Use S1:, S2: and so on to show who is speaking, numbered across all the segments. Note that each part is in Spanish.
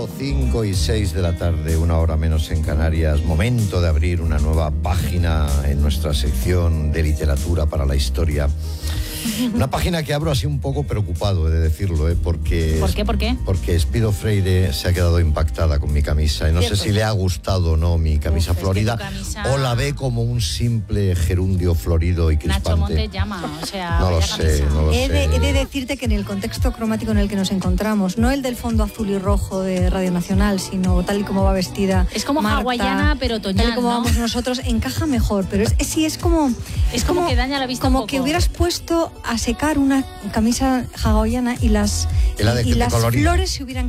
S1: 5 y 6 de la tarde, una hora menos en Canarias. Momento de abrir una nueva página en nuestra sección de literatura para la historia. Una página que abro así un poco preocupado, he de decirlo, porque...
S2: ¿Por qué? ¿Por qué?
S1: Porque Espido Freire se ha quedado impactada con mi camisa y no sé si le ha gustado o no mi camisa florida, o la ve como un simple gerundio florido y crispante.
S2: Nacho Montes llama, o sea...
S1: No lo sé, no lo sé.
S3: He de decirte que en el contexto cromático en el que nos encontramos, no el del fondo azul y rojo de Radio Nacional, sino tal y como va vestida
S2: es como
S3: Marta,
S2: hawaiana, pero otoñal,
S3: tal y como
S2: ¿no?
S3: vamos nosotros, encaja mejor, pero es como...
S2: Es como que daña la vista
S3: como
S2: un poco.
S3: que hubieras puesto a secar una camisa hawaiana y las flores se hubieran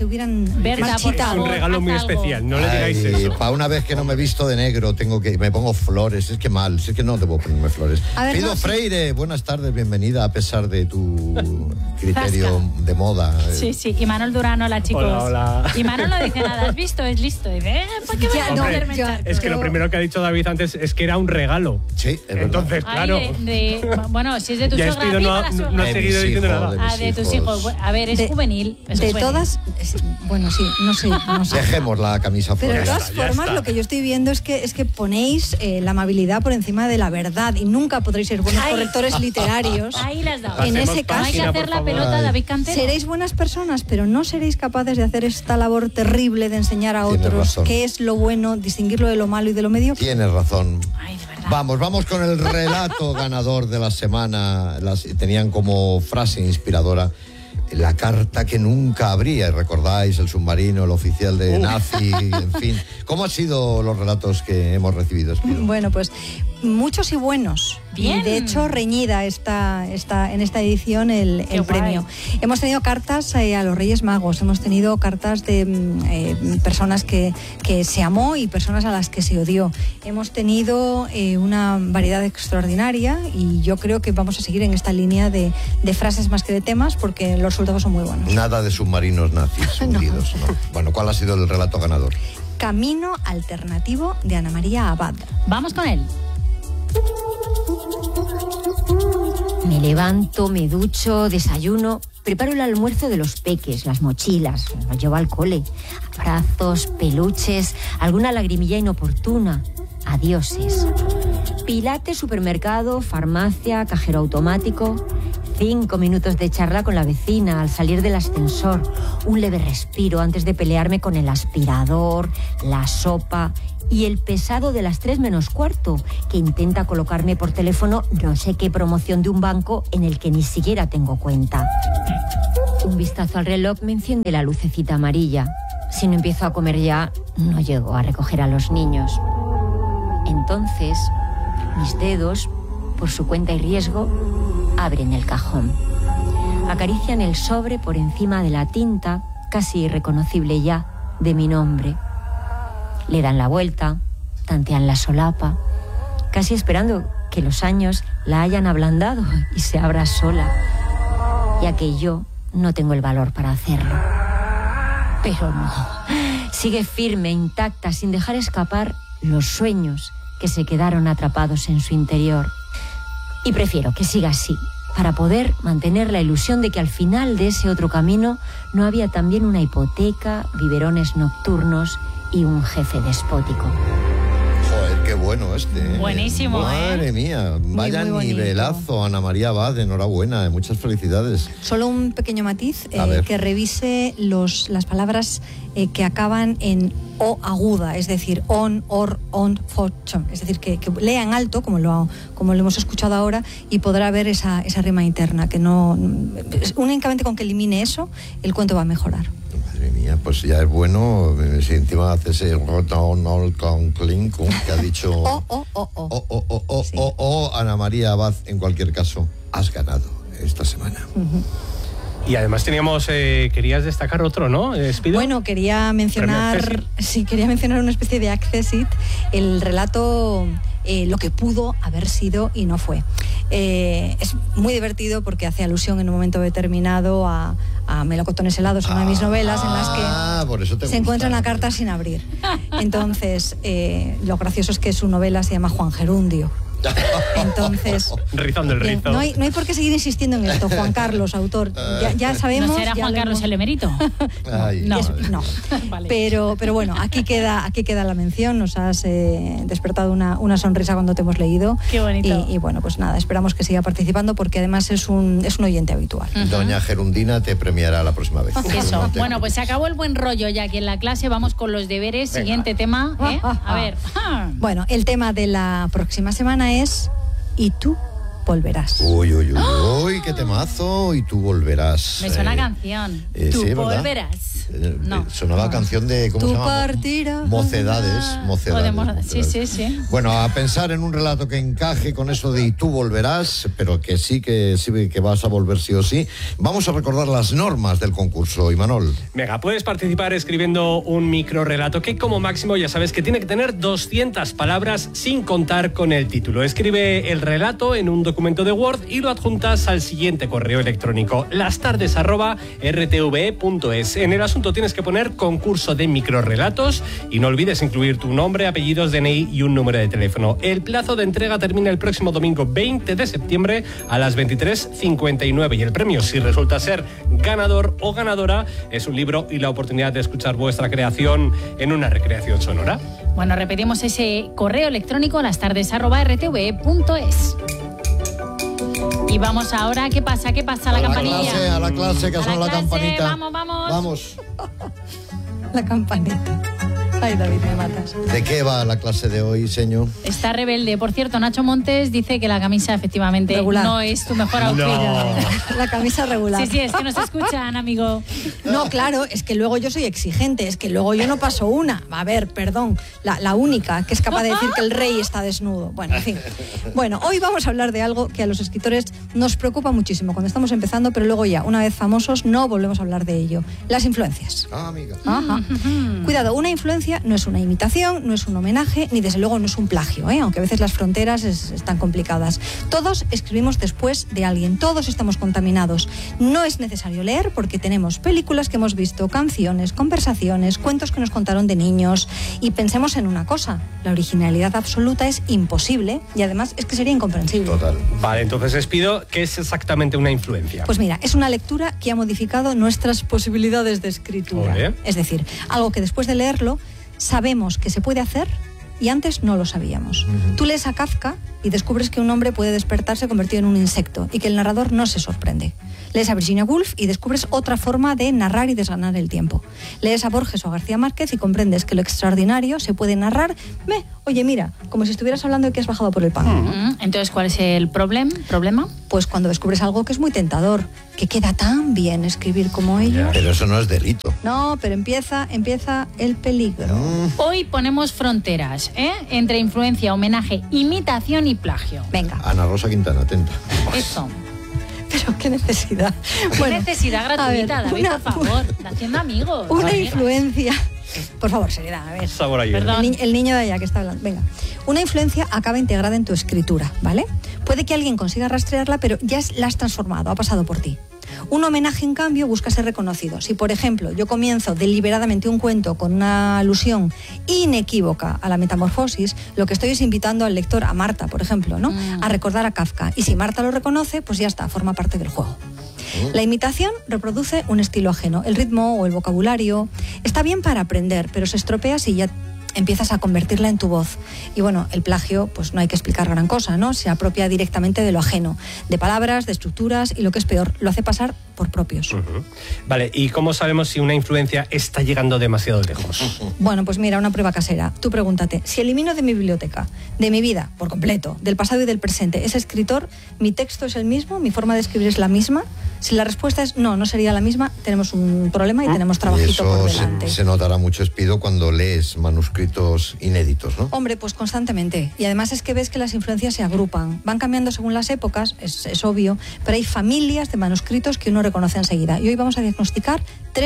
S2: Berta,
S3: marchitado.
S4: Es un regalo muy especial, no le digáis eso.
S1: Para una vez que no me he visto de negro, me pongo flores. Es que mal, es que no debo ponerme flores. Espido Freire, buenas tardes, bienvenida a pesar de tu criterio de moda.
S2: Sí, sí, y Manuel Durán, hola chicos.
S4: Hola, hola.
S2: Y Manuel no dice nada, ¿has visto? Es listo. Dice, ¿para qué voy a ponerme charcos?
S4: Es que lo primero que ha dicho David antes es que era un regalo.
S1: Sí, es verdad.
S4: Entonces, claro.
S2: Bueno, si es de tu
S4: Ya
S2: suegra,
S4: Espido no ha seguido diciendo nada.
S2: de tus hijos. A ver, es juvenil. Es
S3: de
S2: juvenil.
S3: todas, bueno, sí, no sé.
S1: Dejemos la camisa
S3: Pero
S1: florida.
S3: de todas formas, lo que yo estoy viendo es que ponéis la amabilidad por encima de la verdad y nunca podréis ser buenos correctores literarios.
S2: Ahí las dado.
S3: En ese
S2: No hay que
S3: caso,
S2: hacer la pelota, David Cantero.
S3: seréis buenas personas, pero no seréis capaces de hacer esta labor terrible de enseñar a
S1: Tienes
S3: otros
S1: razón.
S3: qué es lo bueno, distinguirlo de lo malo y de lo medio.
S1: Tienes razón.
S2: Ay, de verdad.
S1: Vamos con el relato ganador de la semana. Tenían como frase inspiradora: la carta que nunca abría. ¿Recordáis? El submarino, el oficial de nazi, en fin. ¿Cómo han sido los relatos que hemos recibido, Espido?
S3: Bueno, pues muchos y buenos.
S2: Bien.
S3: Y de hecho, reñida está en esta edición el premio.
S2: Guay.
S3: Hemos tenido cartas a los Reyes Magos, hemos tenido cartas de personas que se amó y personas a las que se odió. Hemos tenido una variedad extraordinaria y yo creo que vamos a seguir en esta línea de frases más que de temas porque los resultados son muy buenos.
S1: Nada de submarinos nazis hundidos, ¿no? Bueno, ¿cuál ha sido el relato ganador?
S3: Camino alternativo de Ana María Abad.
S2: Vamos con él.
S5: Me levanto, me ducho, desayuno, preparo el almuerzo de los peques, las mochilas, los llevo al cole. Abrazos, peluches, alguna lagrimilla inoportuna, adioses. Pilates, supermercado, farmacia, cajero automático. 5 minutos de charla con la vecina al salir del ascensor. Un leve respiro antes de pelearme con el aspirador, la sopa y el pesado de las 3 menos cuarto, que intenta colocarme por teléfono no sé qué promoción de un banco en el que ni siquiera tengo cuenta. Un vistazo al reloj me enciende la lucecita amarilla. Si no empiezo a comer ya, no llego a recoger a los niños. Entonces, mis dedos, por su cuenta y riesgo, abren el cajón. Acarician el sobre por encima de la tinta, casi irreconocible ya, de mi nombre. Le dan la vuelta, tantean la solapa, casi esperando que los años la hayan ablandado y se abra sola, ya que yo no tengo el valor para hacerlo. Pero no, sigue firme, intacta, sin dejar escapar los sueños que se quedaron atrapados en su interior. Y prefiero que siga así, para poder mantener la ilusión de que al final de ese otro camino no había también una hipoteca, biberones nocturnos y un jefe despótico.
S1: Joder, qué bueno este.
S2: Buenísimo,
S1: Madre mía, vaya
S3: muy bonito.
S1: nivelazo, Ana María Abad, enhorabuena, muchas felicidades.
S3: Solo un pequeño matiz,
S1: A ver.
S3: que revise las palabras que acaban en O aguda, es decir, on, or, on, for, chon. Es decir, que lea en alto, como lo hemos escuchado ahora, y podrá ver esa rima interna, que no... Únicamente con que elimine eso, el cuento va a mejorar.
S1: Madre mía, pues ya es bueno, si encima hace ese que ha dicho
S3: Sí.
S1: Ana María Abad. En cualquier caso, has ganado esta semana.
S4: Y además teníamos, querías destacar otro, ¿no, Espido?
S3: Bueno, quería mencionar una especie de Accessit, el relato lo que pudo haber sido y no fue. Es muy divertido porque hace alusión en un momento determinado a Melocotones helados, una de mis novelas en las que
S1: por eso te
S3: se encuentra una carta sin abrir. Entonces, lo gracioso es que su novela se llama Juan Gerundio. Entonces,
S4: Rizando el rizo.
S3: no hay por qué seguir insistiendo en esto, Juan Carlos, autor. Ya sabemos.
S2: ¿No será
S3: ya
S2: Juan Carlos el emérito?
S1: Ay,
S2: No.
S3: No.
S2: Vale.
S3: Pero bueno, aquí queda la mención. Nos has despertado una sonrisa cuando te hemos leído.
S2: Qué bonito.
S3: Y bueno, pues nada, esperamos que siga participando porque además es un oyente habitual.
S1: Doña Gerundina te premiará la próxima vez.
S2: Eso.
S1: No te
S2: Bueno, pues se
S1: preocupes.
S2: acabó el buen rollo ya aquí en la clase. Vamos con los deberes.
S4: Venga.
S2: Siguiente tema. A ver.
S3: Bueno, el tema de la próxima semana es ¿y tú volverás?
S1: Uy, qué temazo, y tú volverás.
S2: Me suena canción. Tú
S1: sí, ¿verdad?
S2: volverás. No.
S1: Sonaba canción de, ¿cómo
S3: Tú
S1: se llama?
S3: partirás.
S1: Mocedades.
S2: Sí.
S1: Bueno, a pensar en un relato que encaje con eso de y tú volverás, pero que sí que vas a volver sí o sí. Vamos a recordar las normas del concurso, Imanol.
S4: Venga, puedes participar escribiendo un microrelato que como máximo ya sabes que tiene que tener 200 palabras sin contar con el título. Escribe el relato en un documento de Word y lo adjuntas al siguiente correo electrónico, lastardes@rtve.es. En el asunto tienes que poner concurso de microrelatos y no olvides incluir tu nombre, apellidos, DNI y un número de teléfono. El plazo de entrega termina el próximo domingo 20 de septiembre a las 23:59 y el premio, si resulta ser ganador o ganadora, es un libro y la oportunidad de escuchar vuestra creación en una recreación sonora.
S2: Bueno, repetimos ese correo electrónico lastardes@rtve.es. Y vamos ahora, ¿qué pasa? La campanilla.
S1: A la clase, que
S2: A
S1: son
S2: la
S1: la
S2: clase,
S1: campanita.
S2: vamos.
S3: La campanita. Ay, David, me matas.
S1: ¿De qué va la clase de hoy, señor?
S2: Está rebelde. Por cierto, Nacho Montes dice que la camisa efectivamente
S3: Regular.
S2: no es tu mejor outfit.
S3: La camisa regular.
S2: Sí, es que nos escuchan, amigo.
S3: No, claro, es que luego yo soy exigente, es que luego yo no paso una. A ver, perdón, la única que es capaz de decir que el rey está desnudo. Bueno, en fin. Bueno, hoy vamos a hablar de algo que a los escritores nos preocupa muchísimo cuando estamos empezando, pero luego ya, una vez famosos, no volvemos a hablar de ello. Las influencias.
S1: Ah, amiga.
S3: Ajá. Cuidado, una influencia no es una imitación, no es un homenaje, ni desde luego no es un plagio, aunque a veces las fronteras están complicadas. Todos escribimos después de alguien, todos estamos contaminados. No es necesario leer porque tenemos películas que hemos visto, canciones, conversaciones, cuentos que nos contaron de niños. Y pensemos en una cosa, la originalidad absoluta es imposible y además es que sería incomprensible.
S1: Total.
S4: Vale, entonces les pido, ¿qué es exactamente una influencia?
S3: Pues mira, es una lectura que ha modificado nuestras posibilidades de escritura.
S4: Ole.
S3: Es decir, algo que después de leerlo sabemos que se puede hacer y antes no lo sabíamos. Tú lees a Kafka y descubres que un hombre puede despertarse convertido en un insecto y que el narrador no se sorprende. Lees a Virginia Woolf y descubres otra forma de narrar y desganar el tiempo. Lees a Borges o a García Márquez y comprendes que lo extraordinario se puede narrar, oye, mira, como si estuvieras hablando de que has bajado por el pan.
S2: Entonces, ¿cuál es el problema?
S3: Pues cuando descubres algo que es muy tentador, que queda tan bien escribir como ellos.
S1: Pero eso no es delito.
S3: No, pero empieza el peligro.
S2: Hoy ponemos fronteras, entre influencia, homenaje, imitación y plagio.
S3: Venga.
S1: Ana Rosa Quintana, atenta.
S2: Eso.
S3: Pero qué necesidad.
S2: ¿Qué necesidad gratuita,
S3: a ver,
S2: David, por favor? Haciendo amigos.
S3: Una
S2: amigas.
S3: influencia. Por favor, seriedad, a ver.
S4: Sabor a hielo.
S2: Perdón.
S3: El niño de allá que está hablando. Venga. Una influencia acaba integrada en tu escritura, ¿vale? Puede que alguien consiga rastrearla, pero ya la has transformado, ha pasado por ti. Un homenaje, en cambio, busca ser reconocido. Si, por ejemplo, yo comienzo deliberadamente un cuento con una alusión inequívoca a la metamorfosis, lo que estoy es invitando al lector, a Marta, por ejemplo, ¿no? A recordar a Kafka. Y si Marta lo reconoce, pues ya está, forma parte del juego. La imitación reproduce un estilo ajeno. El ritmo o el vocabulario está bien para aprender, pero se estropea si ya empiezas a convertirla en tu voz. Y bueno, el plagio, pues no hay que explicar gran cosa, ¿no? Se apropia directamente de lo ajeno, de palabras, de estructuras y lo que es peor, lo hace pasar por propios.
S4: Vale, ¿y cómo sabemos si una influencia está llegando demasiado lejos?
S3: Bueno, pues mira, una prueba casera. Tú pregúntate, si elimino de mi biblioteca, de mi vida, por completo, del pasado y del presente, ese escritor, ¿mi texto es el mismo? ¿Mi forma de escribir es la misma? Si la respuesta es no sería la misma, tenemos un problema y tenemos
S1: Y
S3: trabajito por
S1: eso
S3: delante.
S1: se notará mucho, Espido, cuando lees manuscritos inéditos, ¿no?
S3: Hombre, pues constantemente. Y además es que ves que las influencias se agrupan. Van cambiando según las épocas, es obvio, pero hay familias de manuscritos que uno reconoce enseguida. Y hoy vamos a diagnosticar 3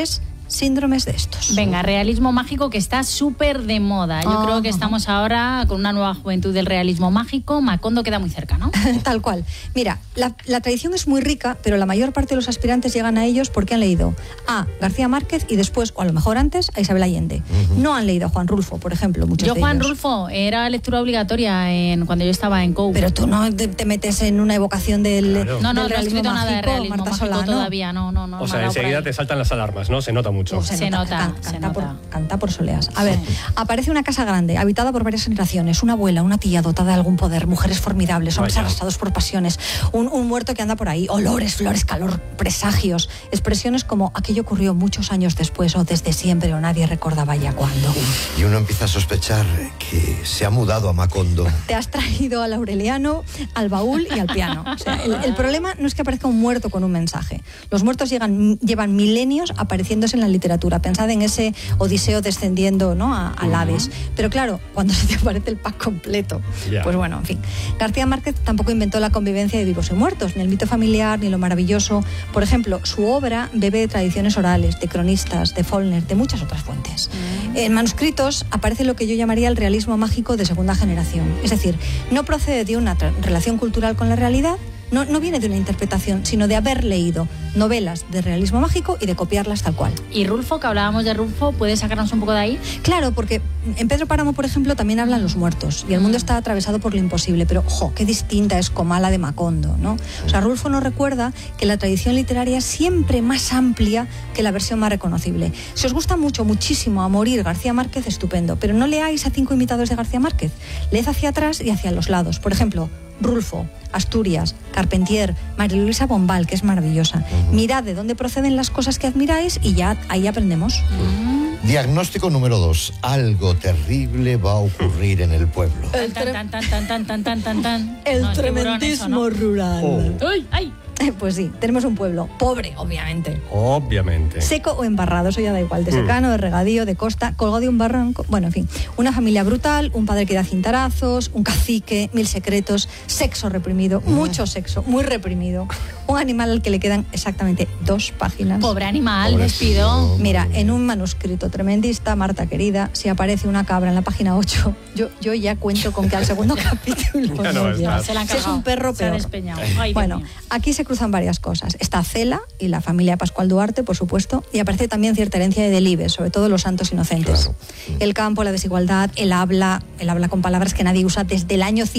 S3: síndromes de estos.
S2: Venga, realismo mágico, que está súper de moda. Yo creo que estamos ahora con una nueva juventud del realismo mágico. Macondo queda muy cerca, ¿no?
S3: Tal cual. Mira, la tradición es muy rica, pero la mayor parte de los aspirantes llegan a ellos porque han leído a García Márquez y después, o a lo mejor antes, a Isabel Allende. No han leído a Juan Rulfo, por ejemplo, muchos de
S2: Juan
S3: ellos.
S2: Rulfo era lectura obligatoria cuando yo estaba en COU.
S3: Pero tú no te metes en una evocación del,
S4: Claro.
S2: No,
S3: del
S2: he
S3: realismo
S2: escrito
S3: mágico,
S2: nada de realismo
S3: Marta
S2: mágico
S3: Solano.
S2: todavía, no.
S4: O sea, enseguida te saltan las alarmas, ¿no? Se nota mucho.
S2: Se nota.
S3: Canta por soleas. A ver, aparece una casa grande, habitada por varias generaciones, una abuela, una tía dotada de algún poder, mujeres formidables, hombres
S4: Vaya.
S3: arrastrados por pasiones, un muerto que anda por ahí, olores, flores, calor, presagios, expresiones como aquello ocurrió muchos años después o desde siempre o nadie recordaba ya cuándo.
S1: Y uno empieza a sospechar que se ha mudado a Macondo.
S3: Te has traído al Aureliano, al baúl y al piano. O sea, el problema no es que aparezca un muerto con un mensaje. Los muertos llevan milenios apareciéndose en la literatura. Pensad en ese Odiseo descendiendo, ¿no?, al Hades. Pero claro, cuando se te aparece el pack completo, pues bueno, en fin. García Márquez tampoco inventó la convivencia de vivos y muertos, ni el mito familiar, ni lo maravilloso. Por ejemplo, su obra bebe de tradiciones orales, de cronistas, de Faulkner, de muchas otras fuentes. En manuscritos aparece lo que yo llamaría el realismo mágico de segunda generación. Es decir, no procede de una relación cultural con la realidad, no viene de una interpretación, sino de haber leído novelas de realismo mágico y de copiarlas tal cual.
S2: Y Rulfo, que hablábamos de Rulfo, ¿puedes sacarnos un poco de ahí?
S3: Claro, porque en Pedro Páramo, por ejemplo, también hablan los muertos y el mundo está atravesado por lo imposible, pero ¡jo!, qué distinta es Comala de Macondo, ¿no? O sea, Rulfo nos recuerda que la tradición literaria es siempre más amplia que la versión más reconocible. Si os gusta muchísimo a morir García Márquez, estupendo, pero no leáis a 5 imitadores de García Márquez. Leed hacia atrás y hacia los lados. Por ejemplo, Rulfo, Asturias, Carpentier, María Luisa Bombal, que es maravillosa. Mirad de dónde proceden las cosas que admiráis y ya ahí aprendemos.
S1: Diagnóstico número 2. Algo terrible va a ocurrir en el pueblo.
S3: El
S2: No,
S3: tremendismo rural.
S2: ¡Ay! ¡Ay!
S3: Pues sí, tenemos un pueblo pobre, obviamente.
S4: Obviamente.
S3: Seco o embarrado, eso ya da igual, de secano, de regadío, de costa, colgado de un barranco, bueno, en fin, una familia brutal, un padre que da cintarazos, un cacique, 1000 secretos, sexo reprimido, mucho sexo, muy reprimido, un animal al que le quedan exactamente 2 páginas.
S2: Pobre animal,
S1: Pobrecito.
S2: despido.
S3: Mira, en un manuscrito tremendista, Marta querida, si aparece una cabra en la página 8, yo ya cuento con que al segundo capítulo
S4: Ya no va a estar.
S2: Se la han
S3: si es
S2: cargado.
S3: un perro,
S2: Se ha
S3: peor.
S2: despeñado. Ay, Dios
S3: Bueno,
S2: mío.
S3: aquí se cruzan varias cosas. Está Cela y la familia Pascual Duarte, por supuesto, y aparece también cierta herencia de Delibes, sobre todo los santos inocentes.
S1: Claro.
S3: El campo, la desigualdad, el habla con palabras que nadie usa desde el año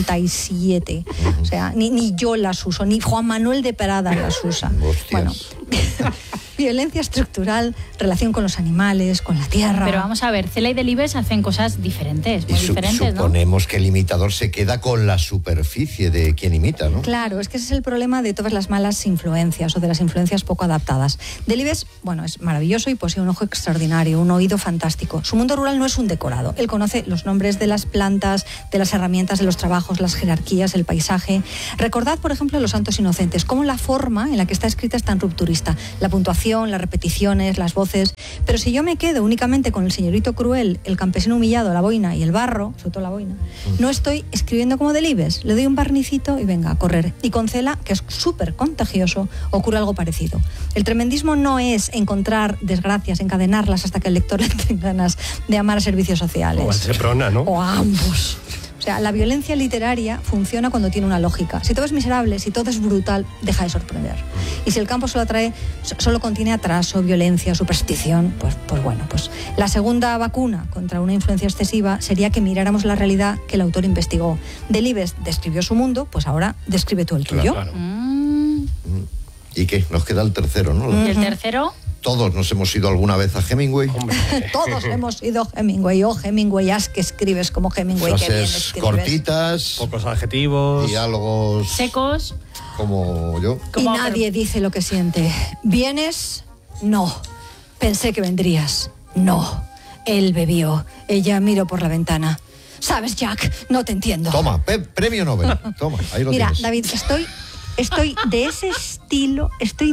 S3: 57. O sea, ni yo las uso, ni Juan Manuel de Perada las usa.
S1: Hostias.
S3: Bueno, violencia estructural, relación con los animales, con la tierra.
S2: Pero vamos a ver, Cela y Delibes hacen cosas diferentes, muy diferentes, ¿no?
S1: Suponemos que el imitador se queda con la superficie de quien imita, ¿no?
S3: Claro, es que ese es el problema de todas las malas influencias o de las influencias poco adaptadas. Delibes, bueno, es maravilloso y posee un ojo extraordinario, un oído fantástico. Su mundo rural no es un decorado. Él conoce los nombres de las plantas, de las herramientas, de los trabajos, las jerarquías, el paisaje. Recordad, por ejemplo, Los Santos Inocentes, cómo la forma en la que está escrita es tan rupturista. La puntuación, las repeticiones, las voces. Pero si yo me quedo únicamente con el señorito cruel, el campesino humillado, la boina y el barro, sobre todo la boina, no estoy escribiendo como Delibes. Le doy un barnicito y venga, a correr. Y con Cela, que es súper contagioso, ocurre algo parecido. El tremendismo no es encontrar desgracias, encadenarlas hasta que el lector le tenga ganas de amar a servicios sociales.
S4: O al Seprona, ¿no?
S3: O a ambos. O sea, la violencia literaria funciona cuando tiene una lógica. Si todo es miserable, si todo es brutal, deja de sorprender. Y si el campo solo contiene atraso, violencia, superstición, pues bueno, pues la segunda vacuna contra una influencia excesiva sería que miráramos la realidad que el autor investigó. Delibes describió su mundo, pues ahora describe tú el tuyo.
S4: Claro.
S1: ¿Y qué? Nos queda el tercero, ¿no?
S2: ¿Y el tercero?
S1: Todos nos hemos ido alguna vez a Hemingway.
S4: Hombre.
S3: Todos hemos ido Hemingway. Oh, Hemingway, haz que escribes como Hemingway, que bien
S1: Frases
S3: escribes.
S1: cortitas,
S4: Pocos adjetivos.
S1: diálogos
S2: Secos.
S1: como yo.
S3: Y
S2: Como-
S3: nadie dice lo que siente. ¿Vienes? No. Pensé que vendrías. No. Él bebió. Ella miró por la ventana. ¿Sabes, Jack? No te entiendo.
S1: Toma, premio Nobel. Toma, ahí lo
S3: Mira,
S1: tienes.
S3: David, Estoy de ese estilo.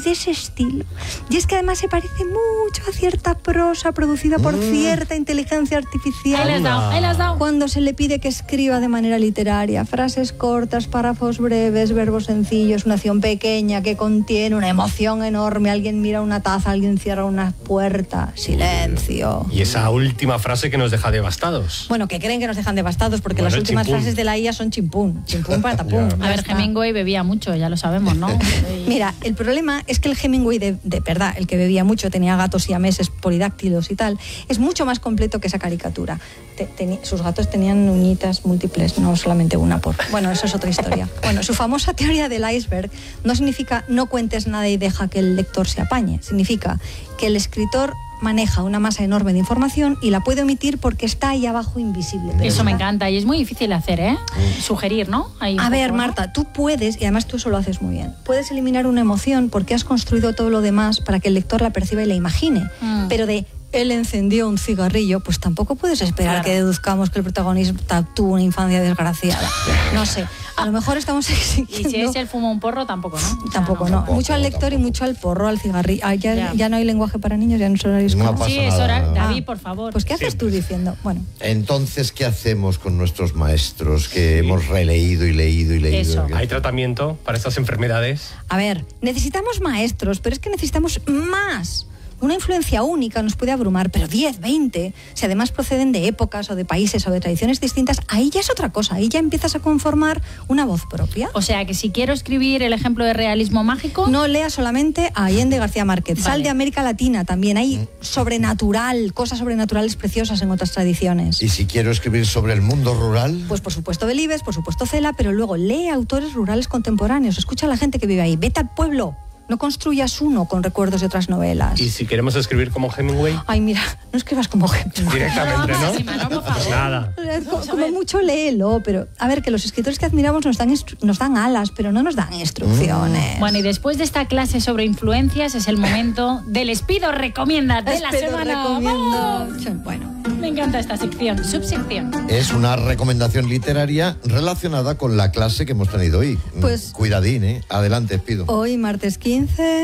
S3: Y es que además se parece mucho a cierta prosa producida por cierta inteligencia artificial.
S2: Ahí le has dado.
S3: Cuando se le pide que escriba de manera literaria frases cortas, párrafos breves, verbos sencillos, una acción pequeña que contiene una emoción enorme. Alguien mira una taza, alguien cierra una puerta. Silencio.
S4: Y esa última frase que nos deja devastados.
S3: Bueno, que creen que nos dejan devastados porque
S4: Bueno,
S3: las últimas
S4: chimpún.
S3: frases de la IA son chimpún patapum.
S2: A ver, Hemingway bebía mucho, ya lo sabemos, ¿no?
S3: Mira, el problema es que el Hemingway de verdad, el que bebía mucho, tenía gatos siameses polidáctilos y tal, es mucho más completo que esa caricatura. Sus gatos tenían uñitas múltiples, no solamente una por... Bueno, eso es otra historia. Bueno, su famosa teoría del iceberg no significa no cuentes nada y deja que el lector se apañe. Significa que el escritor maneja una masa enorme de información y la puede omitir porque está ahí abajo invisible. Pero
S2: Eso me
S3: está...
S2: encanta y es muy difícil de hacer, ¿eh? Sugerir, ¿no? Ahí
S3: A ver,
S2: poco, ¿no?
S3: Marta, tú puedes, y además tú eso lo haces muy bien, puedes eliminar una emoción porque has construido todo lo demás para que el lector la perciba y la imagine. Pero de él encendió un cigarrillo, pues tampoco puedes esperar que deduzcamos que el protagonista tuvo una infancia desgraciada. No sé, a lo mejor estamos exigiendo...
S2: Y si es el fuma un porro, tampoco, ¿no?
S3: Tampoco, no. Mucho al lector y mucho al porro, al cigarrillo. Ya no hay lenguaje para niños, ya no es horario escolar.
S1: No pasa
S2: Sí, es hora.
S1: nada.
S2: David, por favor.
S3: Pues ¿qué haces tú diciendo? Bueno,
S1: Entonces, ¿qué hacemos con nuestros maestros que hemos releído y leído y leído?
S2: Eso.
S4: ¿Hay tratamiento para estas enfermedades?
S3: a ver, necesitamos maestros, pero es que necesitamos más. Una influencia única nos puede abrumar, pero 10, 20, si además proceden de épocas o de países o de tradiciones distintas, ahí ya es otra cosa, ahí ya empiezas a conformar una voz propia.
S2: O sea, que si quiero escribir el ejemplo de realismo mágico...
S3: No leas solamente a Allende García Márquez, sal
S2: Vale.
S3: de América Latina también, hay sobrenatural, cosas sobrenaturales preciosas en otras tradiciones.
S1: Y si quiero escribir sobre el mundo rural,
S3: Pues por supuesto Delibes, por supuesto Cela, pero luego lee autores rurales contemporáneos, escucha a la gente que vive ahí, vete al pueblo, no construyas uno con recuerdos de otras novelas.
S4: ¿Y si queremos escribir como Hemingway?
S3: Ay, mira, no escribas como gente.
S4: Directamente, ¿no?
S2: Sí, Manuel, por
S4: Pues
S2: favor.
S4: nada.
S3: Como mucho léelo, pero a ver, que los escritores que admiramos nos dan alas, pero no nos dan instrucciones.
S2: Bueno, y después de esta clase sobre influencias es el momento del Espido Recomienda de la
S3: Pero
S2: semana.
S3: recomiendo.
S2: ¡Vamos!
S3: Bueno,
S2: Me encanta esta sección, subsección.
S1: es una recomendación literaria relacionada con la clase que hemos tenido hoy.
S3: Pues-
S1: Cuidadín, ¿eh? Adelante, pido.
S3: hoy martes 15,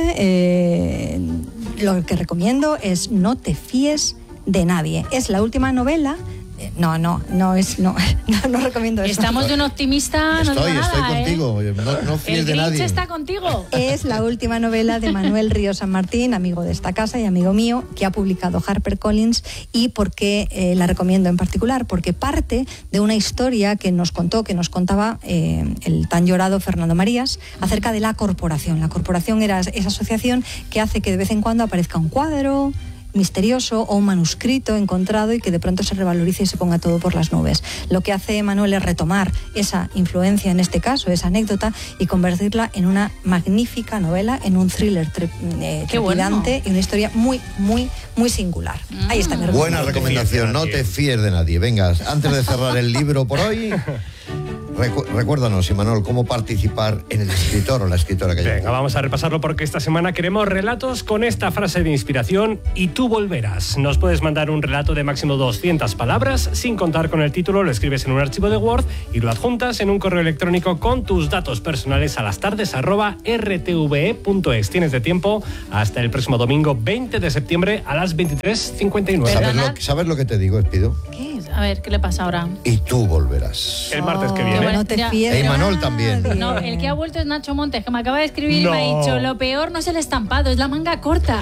S3: lo que recomiendo es No te fíes de nadie. Es la última novela. No recomiendo eso.
S2: Estamos de un optimista, no digo
S1: Estoy
S2: nada,
S1: contigo.
S2: ¿eh?
S1: No fíes
S2: El
S1: de
S2: Grinch
S1: nadie.
S2: está contigo.
S3: Es la última novela de Manuel Ríos San Martín, amigo de esta casa y amigo mío, que ha publicado HarperCollins. ¿Y por qué la recomiendo en particular? Porque parte de una historia que nos contaba el tan llorado Fernando Marías acerca de la corporación. La corporación era esa asociación que hace que de vez en cuando aparezca un cuadro misterioso o un manuscrito encontrado y que de pronto se revalorice y se ponga todo por las nubes. Lo que hace Manuel es retomar esa influencia, en este caso, esa anécdota, y convertirla en una magnífica novela, en un thriller trepidante
S2: bueno.
S3: y una historia muy, muy, muy singular. Ahí está mi
S1: Buena
S3: recomendación.
S1: recomendación, no te fíes de nadie. Venga, antes de cerrar el libro por hoy, recuérdanos, Imanol, cómo participar en el escritor o la escritora que
S4: Venga,
S1: haya.
S4: vamos a repasarlo porque esta semana queremos relatos con esta frase de inspiración: y tú volverás. Nos puedes mandar un relato de máximo 200 palabras, sin contar con el título, lo escribes en un archivo de Word y lo adjuntas en un correo electrónico con tus datos personales a lastardes@rtve.es. Tienes de tiempo hasta el próximo domingo 20 de septiembre a las 23:59.
S2: Perdona.
S1: ¿Sabes lo que te digo, Espido?
S2: ¿Qué? A ver, ¿qué le pasa ahora?
S1: Y tú volverás.
S4: El martes que viene.
S3: No te
S2: Ya.
S3: fíes de
S1: E Imanol también.
S3: nadie.
S2: No, el que ha vuelto es Nacho Montes, que me acaba de escribir
S4: No.
S2: y me ha dicho: lo peor no es el estampado, es la manga corta.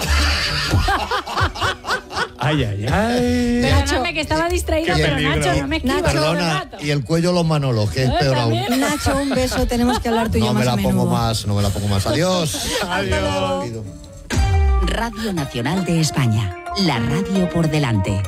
S4: Ay, ay, ay.
S2: Perdóname que estaba distraída,
S4: Qué
S2: pero
S4: peligro.
S2: Nacho, no me esquivas todo el
S1: Perdona,
S2: rato.
S1: y el cuello los Manolos, que es peor aún.
S2: también.
S3: Nacho, un beso, tenemos que hablar tú y yo
S1: No me
S3: más
S1: la
S3: a
S1: pongo
S3: menudo.
S1: más, no me la pongo más. Adiós.
S4: Adiós.
S1: Espido.
S6: Radio Nacional de España. La radio por delante.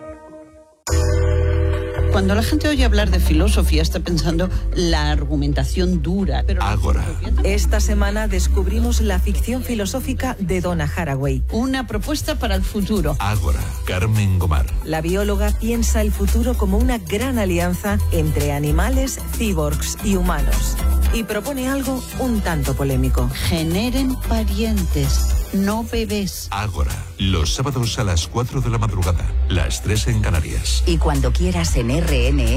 S7: Cuando la gente oye hablar de filosofía está pensando la argumentación dura. Pero
S8: Ágora.
S9: Esta semana descubrimos la ficción filosófica de Donna Haraway.
S7: una propuesta para el futuro.
S8: Ágora. Carmen Gomar.
S9: La bióloga piensa el futuro como una gran alianza entre animales, cyborgs y humanos. Y propone algo un tanto polémico.
S7: Generen parientes, no bebés.
S8: Ágora. Los sábados a las 4 de la madrugada. Las 3 en Canarias.
S6: Y cuando quieras en RN.